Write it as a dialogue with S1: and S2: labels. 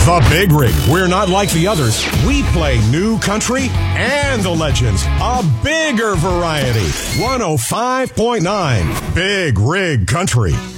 S1: The Big Rig. We're not like the others. We play new country and the legends. A bigger variety. 105.9 Big Rig Country.